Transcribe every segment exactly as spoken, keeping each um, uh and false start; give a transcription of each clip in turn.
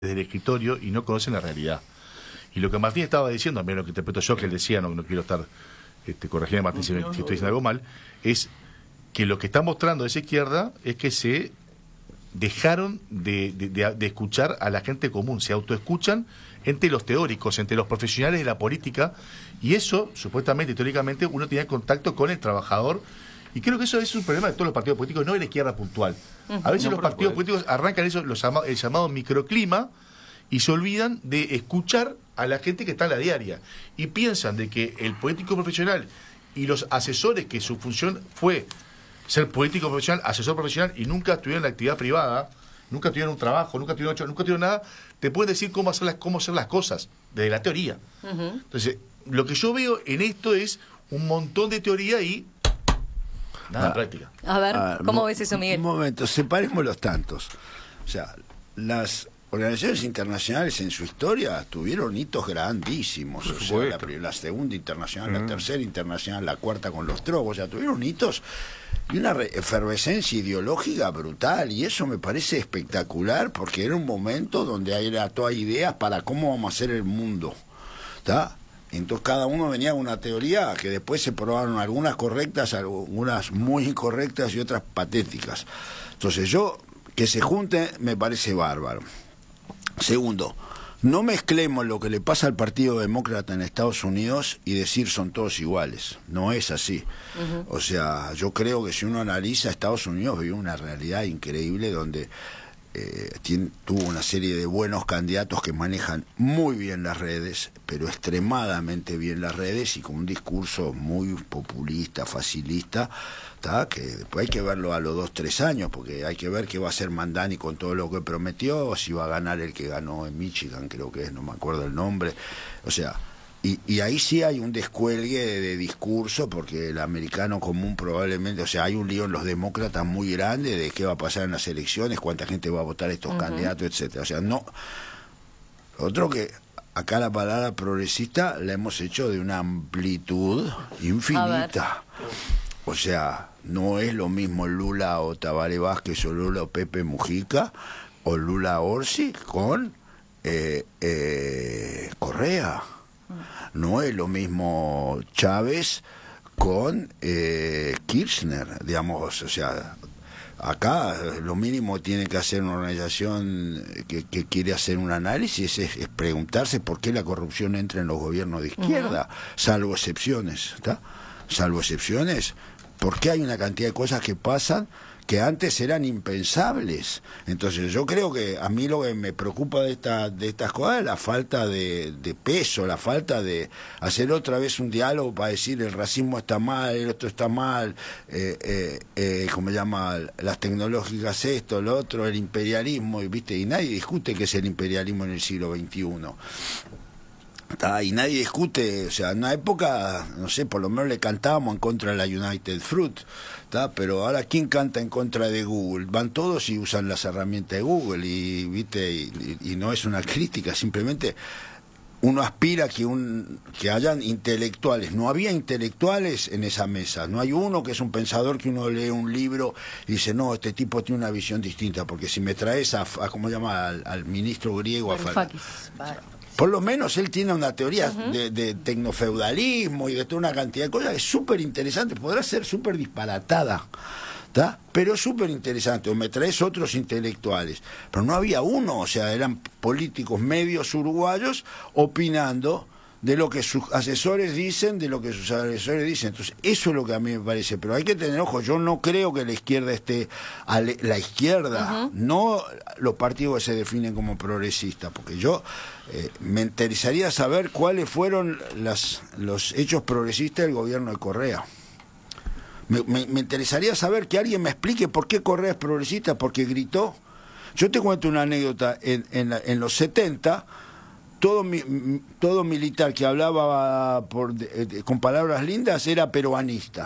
desde el escritorio y no conocen la realidad. Y lo que Martín estaba diciendo, a menos que interpreto yo que él decía, no, no quiero estar este, corrigiendo a Martín si, me, si estoy diciendo algo mal, es que lo que está mostrando esa izquierda es que se dejaron de, de, de, de escuchar a la gente común, se autoescuchan entre los teóricos, entre los profesionales de la política, y eso, supuestamente, teóricamente, uno tiene contacto con el trabajador. Y creo que eso es un problema de todos los partidos políticos, no de la izquierda puntual. A veces no, los partidos políticos arrancan eso, los llama, el llamado microclima, y se olvidan de escuchar a la gente que está en la diaria. Y piensan de que el político profesional y los asesores, que su función fue ser político profesional, asesor profesional, y nunca tuvieron la actividad privada, nunca tuvieron un trabajo, nunca tuvieron, nunca tuvieron nada, te pueden decir cómo hacer las, cómo hacer las cosas, desde la teoría. Uh-huh. Entonces, lo que yo veo en esto es un montón de teoría y nada ah, práctica. A ver, ah, ¿cómo mo- ves eso, Miguel? Un momento, separemos los tantos. O sea, las organizaciones internacionales en su historia tuvieron hitos grandísimos. O sea, la, la segunda internacional, mm. la tercera internacional, la cuarta con los trogos, o sea, tuvieron hitos y una efervescencia ideológica brutal, y eso me parece espectacular porque era un momento donde era toda ideas para cómo vamos a hacer el mundo, ¿está? Entonces cada uno venía con una teoría que después se probaron algunas correctas, algunas muy incorrectas y otras patéticas. Entonces yo, que se junten me parece bárbaro. Segundo, no mezclemos lo que le pasa al Partido Demócrata en Estados Unidos y decir son todos iguales. No es así. Uh-huh. O sea, yo creo que si uno analiza, Estados Unidos vive una realidad increíble donde Eh, tiene, tuvo una serie de buenos candidatos que manejan muy bien las redes, pero extremadamente bien las redes y con un discurso muy populista, facilista, ¿tá? Que después hay que verlo a los dos, tres años, porque hay que ver qué va a hacer Mandani con todo lo que prometió, si va a ganar el que ganó en Michigan, creo que es, no me acuerdo el nombre, o sea... Y, y ahí sí hay un descuelgue de, de discurso, porque el americano común probablemente, o sea, hay un lío en los demócratas muy grande de qué va a pasar en las elecciones, cuánta gente va a votar a estos uh-huh. candidatos, etcétera. O sea, no. Otro que acá la palabra progresista la hemos hecho de una amplitud infinita. O sea, no es lo mismo Lula o Tabaré Vázquez o Lula o Pepe Mujica o Lula Orsi con eh, eh, Correa. No es lo mismo Chávez con eh, Kirchner, digamos, o sea, acá lo mínimo tiene que hacer una organización que, que quiere hacer un análisis, es, es preguntarse por qué la corrupción entra en los gobiernos de izquierda, uh-huh. salvo excepciones, ¿está? Salvo excepciones, ¿por qué hay una cantidad de cosas que pasan que antes eran impensables? Entonces yo creo que a mí lo que me preocupa de esta, de estas cosas es la falta de, de peso, la falta de hacer otra vez un diálogo para decir el racismo está mal, el otro está mal, eh, eh, eh, ¿cómo se llama? Las tecnológicas esto, lo otro, el imperialismo, y viste, y nadie discute qué es el imperialismo en el siglo veintiuno. Ah, y nadie discute, o sea, en una época, no sé, por lo menos le cantábamos en contra de la United Fruit, ¿tá? Pero ahora ¿quién canta en contra de Google? Van todos y usan las herramientas de Google, y viste, y, y, y no es una crítica, simplemente uno aspira que un que hayan intelectuales. No había intelectuales en esa mesa, no hay uno que es un pensador que uno lee un libro y dice, no, este tipo tiene una visión distinta, porque si me traes a, a ¿cómo se llama? Al, al ministro griego, a por lo menos él tiene una teoría uh-huh. de, de tecnofeudalismo y de toda una cantidad de cosas que es súper interesante, podrá ser súper disparatada, ¿tá? Pero es súper interesante. O me traes otros intelectuales, pero no había uno, o sea, eran políticos medios uruguayos opinando de lo que sus asesores dicen, de lo que sus asesores dicen. Entonces, eso es lo que a mí me parece. Pero hay que tener ojo, yo no creo que la izquierda esté... A la izquierda, uh-huh. no los partidos que se definen como progresistas, porque yo eh, me interesaría saber cuáles fueron las, los hechos progresistas del gobierno de Correa. Me, me, me interesaría saber que alguien me explique por qué Correa es progresista, porque gritó. Yo te cuento una anécdota, en, en, la, en los setenta... Todo, todo militar que hablaba por, de, con palabras lindas era peruanista.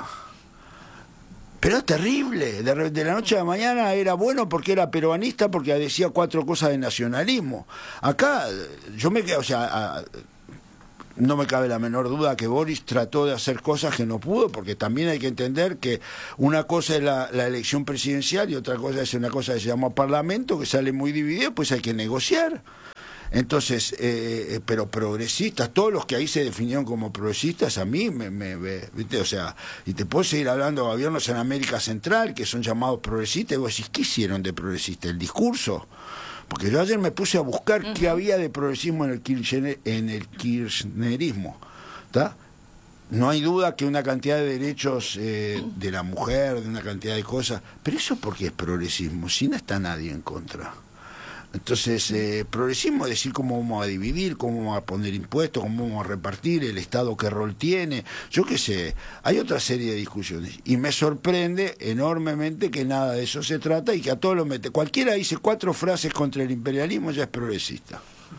Pero es terrible. De, de la noche a la mañana era bueno porque era peruanista, porque decía cuatro cosas de nacionalismo. Acá yo me quedo, o sea, a, no me cabe la menor duda que Boris trató de hacer cosas que no pudo, porque también hay que entender que una cosa es la, la elección presidencial y otra cosa es una cosa que se llama parlamento, que sale muy dividido, pues hay que negociar. Entonces, eh, pero progresistas, todos los que ahí se definieron como progresistas, a mí me, me, me ¿viste? O sea, y te puedo seguir hablando de gobiernos en América Central que son llamados progresistas, y vos decís, ¿qué hicieron de progresista? ¿El discurso? Porque yo ayer me puse a buscar uh-huh. qué había de progresismo en el, Kirchner, en el kirchnerismo. ¿Está? No hay duda que una cantidad de derechos eh, de la mujer, de una cantidad de cosas, pero eso porque es progresismo, si no está nadie en contra. Entonces, eh, progresismo es decir cómo vamos a dividir, cómo vamos a poner impuestos, cómo vamos a repartir, el Estado qué rol tiene, yo qué sé, hay otra serie de discusiones. Y me sorprende enormemente que nada de eso se trata y que a todos los mete. Cualquiera dice cuatro frases contra el imperialismo ya es progresista.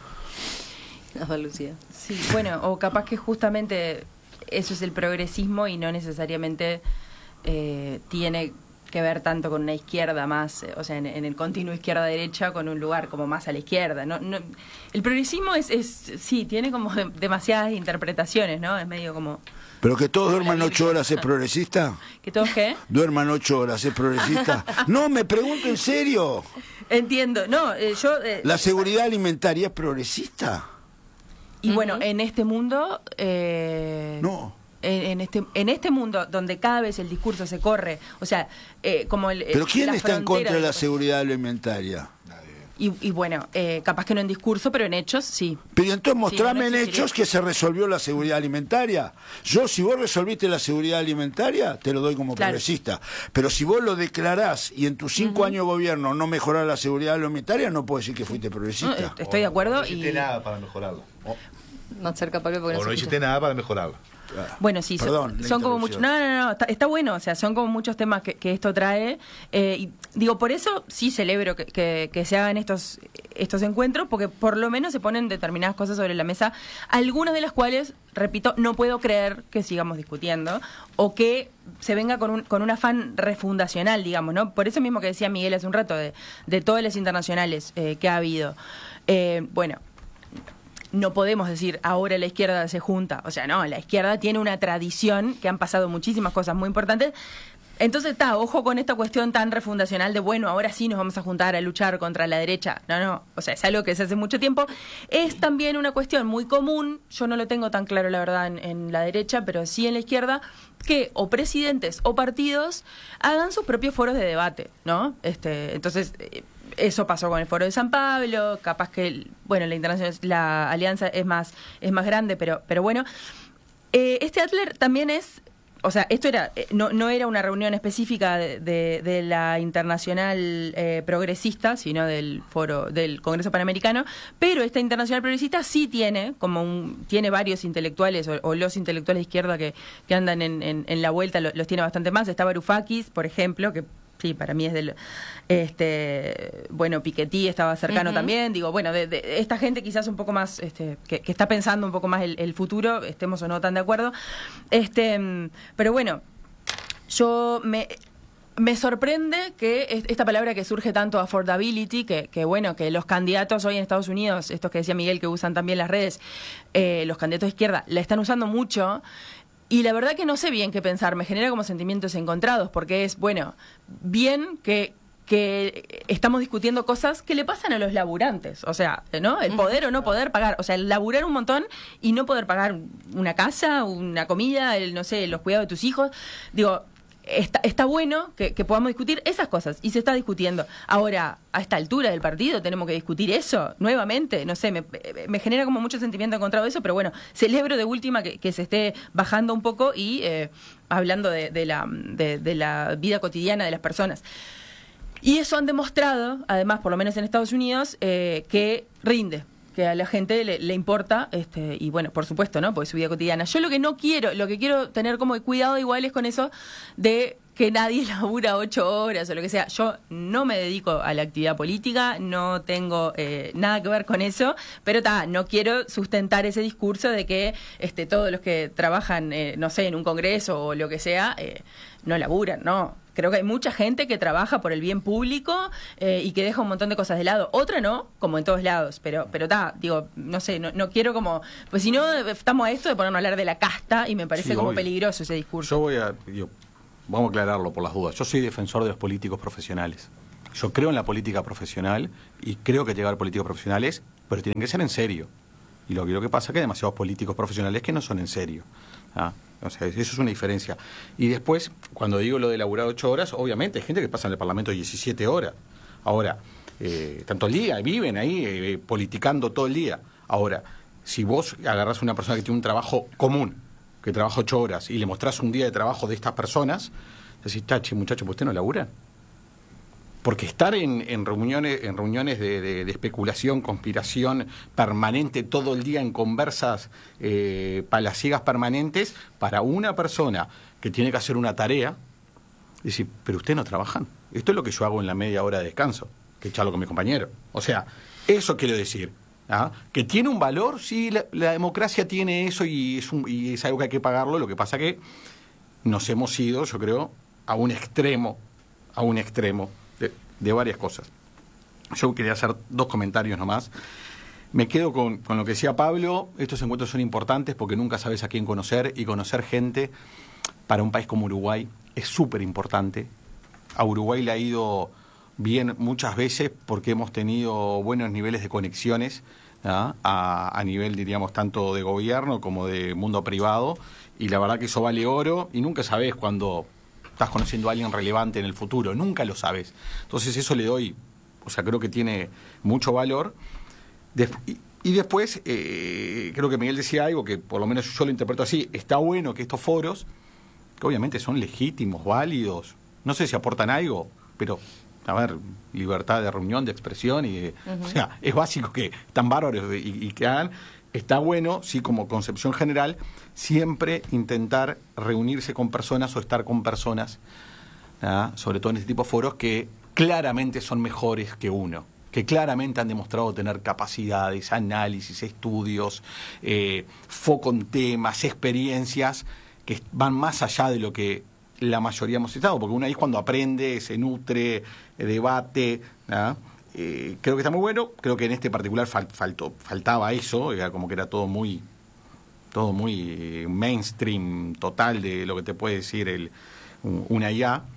No, Lucía. Sí, bueno, o capaz que justamente eso es el progresismo y no necesariamente eh, tiene que ver tanto con una izquierda más, o sea, en, en el continuo izquierda-derecha, con un lugar como más a la izquierda. No, no, el progresismo es, es, sí, tiene como de, demasiadas interpretaciones, ¿no? Es medio como... ¿Pero que todos duerman ocho horas es progresista? ¿Que todos qué? ¿Duerman ocho horas es progresista? No, me pregunto en serio. Entiendo, no, eh, yo... Eh, ¿La seguridad alimentaria es progresista? Y uh-huh. bueno, en este mundo... Eh, no. En, en este en este mundo donde cada vez el discurso se corre, o sea, eh, como el... ¿Pero quién está en contra de la seguridad alimentaria? Y, y bueno, eh, capaz que no en discurso, pero en hechos sí. Pero entonces mostrame sí, no en hechos que se resolvió la seguridad alimentaria. Yo, si vos resolviste la seguridad alimentaria, te lo doy como claro. progresista. Pero si vos lo declarás y en tus cinco uh-huh. años de gobierno no mejorás la seguridad alimentaria, no puedo decir que fuiste progresista. No, estoy de acuerdo. O no hiciste y... nada para mejorarla. O, no cerca porque o no hiciste nada para mejorarla. Bueno, sí, Perdón, son, son como muchos... No, no, no, está, está bueno, o sea, son como muchos temas que, que esto trae. Eh, y digo, por eso sí celebro que, que, que se hagan estos, estos encuentros, porque por lo menos se ponen determinadas cosas sobre la mesa, algunas de las cuales, repito, no puedo creer que sigamos discutiendo, o que se venga con un, con un afán refundacional, digamos, ¿no? Por eso mismo que decía Miguel hace un rato, de, de todas las internacionales eh, que ha habido. Eh, bueno... No podemos decir ahora la izquierda se junta, o sea, no, la izquierda tiene una tradición que han pasado muchísimas cosas muy importantes. Entonces está, ojo con esta cuestión tan refundacional de, bueno, ahora sí nos vamos a juntar a luchar contra la derecha. No, no, o sea, es algo que se hace mucho tiempo. Es también una cuestión muy común, yo no lo tengo tan claro la verdad en, en la derecha, pero sí en la izquierda, que o presidentes o partidos hagan sus propios foros de debate, ¿no? Este, entonces... Eh, Eso pasó con el Foro de San Pablo, capaz que, bueno, la internacional, la alianza es más es más grande, pero pero bueno. Eh, este Adler también es, o sea, esto era no no era una reunión específica de, de, de la internacional eh, progresista, sino del foro del Congreso Panamericano, pero esta internacional progresista sí tiene como un tiene varios intelectuales o, o los intelectuales de izquierda que, que andan en, en, en la vuelta, los, los tiene bastante más. Está Varoufakis, por ejemplo, que sí, para mí es del... este bueno, Piketty estaba cercano uh-huh. también, digo, bueno, de, de esta gente quizás un poco más, este que, que está pensando un poco más el, el futuro, estemos o no tan de acuerdo, este pero bueno, yo me... Me sorprende que esta palabra que surge tanto, affordability, que, que bueno, que los candidatos hoy en Estados Unidos, estos que decía Miguel que usan también las redes, eh, los candidatos de izquierda, la están usando mucho. Y la verdad que no sé bien qué pensar, me genera como sentimientos encontrados, porque es, bueno, bien que, que estamos discutiendo cosas que le pasan a los laburantes, o sea, ¿no? El poder o no poder pagar, o sea, el laburar un montón y no poder pagar una casa, una comida, el, no sé, los cuidados de tus hijos, digo... Está, está bueno que, que podamos discutir esas cosas, y se está discutiendo. Ahora, a esta altura del partido, tenemos que discutir eso nuevamente. No sé, me, me genera como mucho sentimiento encontrado eso, pero bueno, celebro de última que, que se esté bajando un poco y eh, hablando de, de, la, de, de la vida cotidiana de las personas. Y eso han demostrado, además, por lo menos en Estados Unidos, eh, que rinde, que a la gente le, le importa, este, y bueno, por supuesto, ¿no? Porque es su vida cotidiana. Yo lo que no quiero, lo que quiero tener como cuidado igual es con eso de que nadie labura ocho horas o lo que sea. Yo no me dedico a la actividad política, no tengo eh, nada que ver con eso, pero ta, no quiero sustentar ese discurso de que este, todos los que trabajan, eh, no sé, en un congreso o lo que sea, eh, no laburan, no. creo que hay mucha gente que trabaja por el bien público eh, y que deja un montón de cosas de lado. Otra no, como en todos lados, pero pero está, digo, no sé, no, no quiero como... Pues si no, estamos a esto de ponernos a hablar de la casta y me parece Sí, como obvio. peligroso ese discurso. Yo voy a... Digo, vamos a aclararlo por las dudas. Yo soy defensor de los políticos profesionales. Yo creo en la política profesional y creo que llegar políticos profesionales, pero tienen que ser en serio. Y lo, lo que pasa es que hay demasiados políticos profesionales que no son en serio. ¿Ah? O sea, eso es una diferencia. Y después, cuando digo lo de laburar ocho horas, obviamente hay gente que pasa en el Parlamento diecisiete horas. Ahora, eh, tanto el día, viven ahí eh, politicando todo el día. Ahora, si vos agarrás a una persona que tiene un trabajo común, que trabaja ocho horas, y le mostrás un día de trabajo de estas personas, decís, chachi, muchacho, pues usted no labura. Porque estar en, en reuniones en reuniones de, de, de especulación, conspiración permanente, todo el día en conversas eh, palaciegas permanentes, para una persona que tiene que hacer una tarea, decir, pero ustedes no trabajan. Esto es lo que yo hago en la media hora de descanso, que charlo con mi compañero. O sea, eso quiero decir. ¿Ah? Que tiene un valor, sí, la, la democracia tiene eso y es, un, y es algo que hay que pagarlo. Lo que pasa que nos hemos ido, yo creo, a un extremo, a un extremo de, de varias cosas. Yo quería hacer dos comentarios nomás. Me quedo con, con lo que decía Pablo. Estos encuentros son importantes porque nunca sabes a quién conocer, y conocer gente para un país como Uruguay es súper importante. A Uruguay le ha ido bien muchas veces porque hemos tenido buenos niveles de conexiones, ¿ah? a, a nivel, diríamos, tanto de gobierno como de mundo privado, y la verdad que eso vale oro, y nunca sabes cuando estás conociendo a alguien relevante en el futuro, nunca lo sabes. Entonces eso le doy, o sea, creo que tiene mucho valor. Des- y, y después, eh, creo que Miguel decía algo que por lo menos yo lo interpreto así: está bueno que estos foros, que obviamente son legítimos, válidos, no sé si aportan algo, pero... a ver, libertad de reunión, de expresión, y de, uh-huh. O sea, es básico que están bárbaros y, y que hagan. Está bueno, sí, como concepción general, siempre intentar reunirse con personas o estar con personas, ¿ah? Sobre todo en este tipo de foros, que claramente son mejores que uno, que claramente han demostrado tener capacidades, análisis, estudios, eh, foco en temas, experiencias que van más allá de lo que la mayoría hemos estado, porque uno ahí es cuando aprende, se nutre, debate, ¿ah? eh, creo que está muy bueno. Creo que en este particular fal, faltó, faltaba eso, era como que era todo muy todo muy mainstream total de lo que te puede decir el una I A.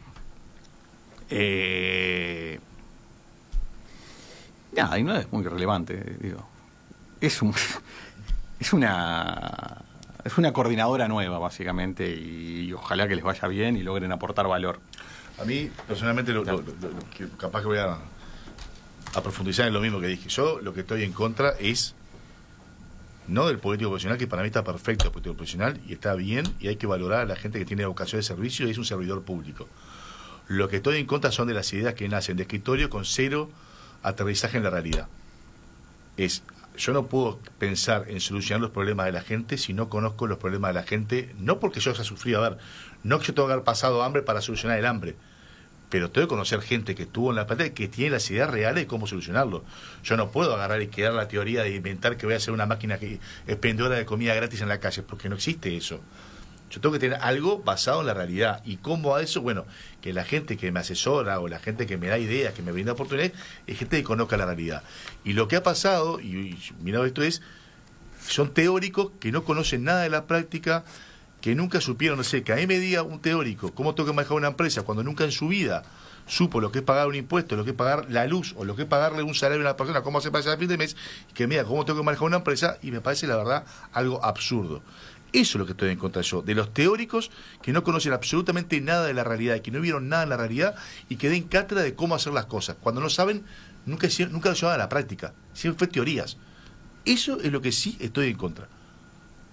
Eh, nada, y no es muy relevante, digo. Es un es una Es una coordinadora nueva, básicamente, y ojalá que les vaya bien y logren aportar valor. A mí, personalmente, lo, lo, lo, lo, que capaz que voy a, a profundizar en lo mismo que dije. Yo lo que estoy en contra es, no del político profesional, que para mí está perfecto el político profesional, y está bien, y hay que valorar a la gente que tiene vocación de servicio y es un servidor público. Lo que estoy en contra son de las ideas que nacen de escritorio con cero aterrizaje en la realidad. Es... Yo no puedo pensar en solucionar los problemas de la gente si no conozco los problemas de la gente, no porque yo haya sufrido, a ver, no que yo tenga que haber pasado hambre para solucionar el hambre, pero tengo que conocer gente que estuvo en la planta, que tiene las ideas reales de cómo solucionarlo. Yo no puedo agarrar y quedar la teoría de inventar que voy a hacer una máquina que, expendedora de comida gratis en la calle, porque no existe eso. Yo tengo que tener algo basado en la realidad. ¿Y cómo a eso? Bueno, que la gente que me asesora o la gente que me da ideas, que me brinda oportunidades, es gente que conozca la realidad. Y lo que ha pasado, y, y mirá esto es, son teóricos que no conocen nada de la práctica, que nunca supieron, no sé, que a mí me diga un teórico cómo tengo que manejar una empresa cuando nunca en su vida supo lo que es pagar un impuesto, lo que es pagar la luz o lo que es pagarle un salario a una persona, cómo hacer para llegar a fin de mes, que me diga cómo tengo que manejar una empresa, y me parece la verdad algo absurdo. Eso es lo que estoy en contra yo, de los teóricos que no conocen absolutamente nada de la realidad y que no vieron nada en la realidad y que den cátedra de cómo hacer las cosas. Cuando no saben, nunca, nunca lo llevan a la práctica, siempre fue teorías. Eso es lo que sí estoy en contra.